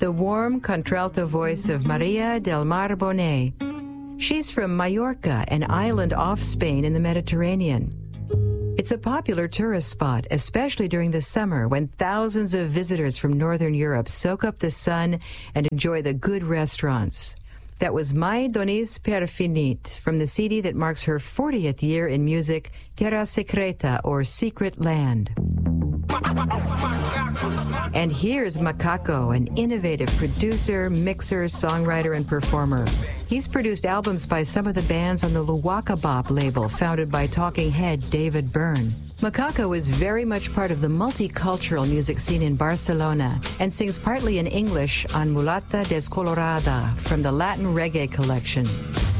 the warm contralto voice of Maria del Mar Bonet. She's from Mallorca, an island off Spain in the Mediterranean. It's a popular tourist spot, especially during the summer when thousands of visitors from Northern Europe soak up the sun and enjoy the good restaurants. That was Mai Doniz Perfinit from the CD that marks her 40th year in music, Terra Secreta, or Secret Land. And here's Macaco, an innovative producer, mixer, songwriter, and performer. He's produced albums by some of the bands on the Luwaka Bop label, founded by talking head David Byrne. Macaco is very much part of the multicultural music scene in Barcelona and sings partly in English on Mulata Descolorada from the Latin Reggae collection.